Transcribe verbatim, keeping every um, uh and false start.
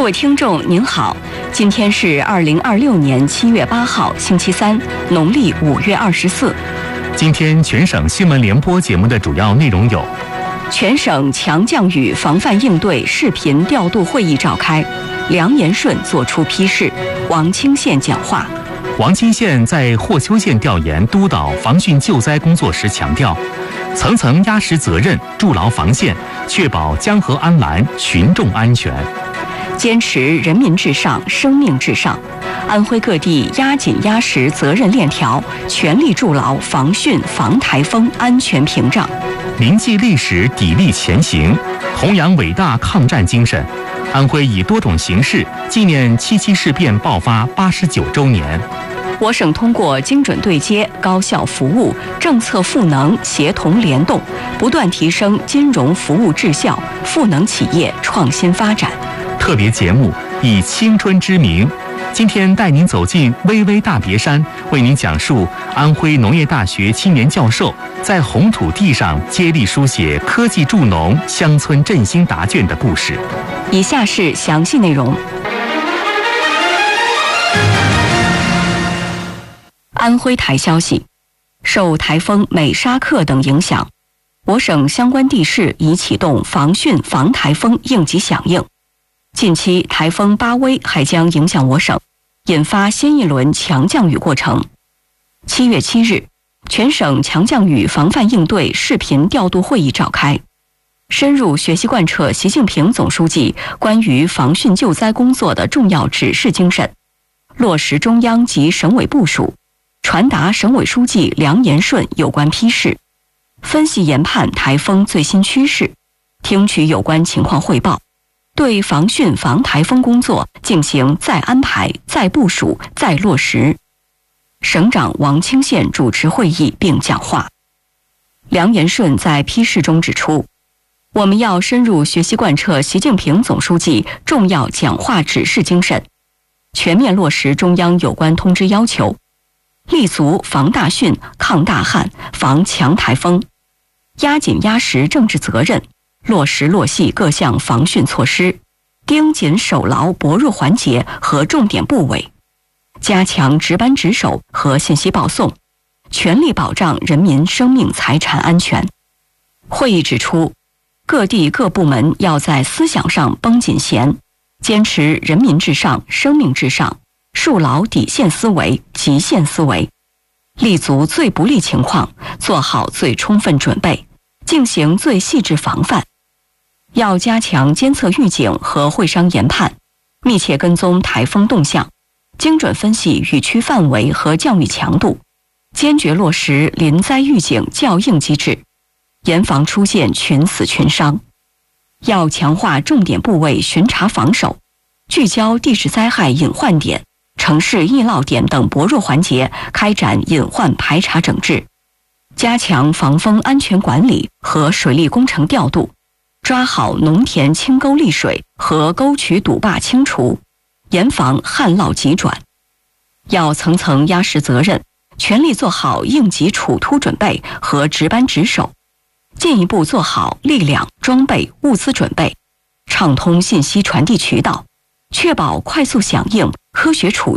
各位听众您好，今天是二零二六年七月八号，星期三，农历五月二十四。 今天全省新闻联播节目的主要内容有： 全省强降雨防范应对视频调度会议召开，梁延顺作出批示，王清县讲话。 王清县在霍邱县调研督导防汛救灾工作时强调，层层压实责任，筑牢防线，确保江河安澜，群众安全。 坚持人民至上、生命至上，安徽各地压紧压实责任链条，全力筑牢防汛防台风安全屏障， 铭记历史，砥砺前行，弘扬伟大抗战精神。安徽以多种形式纪念七七事变爆发八十九周年。 我省通过精准对接、高效服务、政策赋能协同联动，不断提升金融服务质效，赋能企业创新发展。 特别节目以青春之名，今天带您走进巍巍大别山，为您讲述安徽农业大学青年教授在红土地上接力书写科技助农、乡村振兴答卷的故事。 以下是详细内容。安徽台消息，受台风美沙克等影响，我省相关地市已启动防汛防台风应急响应。近期台风巴威还将影响我省，引发新一轮强降雨过程。七月七日，全省强降雨防范应对视频调度会议召开，深入学习贯彻习近平总书记关于防汛救灾工作的重要指示精神，落实中央及省委部署，传达省委书记梁延顺有关批示，分析研判台风最新趋势，听取有关情况汇报，对防汛防台风工作进行再安排、再部署、再落实。省长王清县主持会议并讲话。梁延顺在批示中指出，我们要深入学习贯彻习近平总书记重要讲话指示精神，全面落实中央有关通知要求，立足防大汛、抗大旱、防强台风，压紧压实政治责任，落实落细各项防汛措施，盯紧守牢薄弱环节和重点部位，加强值班值守和信息报送，全力保障人民生命财产安全。会议指出，各地各部门要在思想上绷紧弦，坚持人民至上、生命至上，树牢底线思维、极限思维，立足最不利情况，做好最充分准备，进行最细致防范。要加强监测预警和会商研判，密切跟踪台风动向，精准分析雨区范围和降雨强度，坚决落实临灾预警校应机制，严防出现群死群伤。要强化重点部位巡查防守，聚焦地质灾害隐患点、城市易涝点等薄弱环节，开展隐患排查整治，加强防风安全管理和水利工程调度，抓好农田清沟沥水和沟渠堵坝清除，严防旱涝急转。要层层压实责任，全力做好应急处突准备和值班值守，进一步做好力量、装备、物资准备，畅通信息传递渠道，确保快速响应、科学处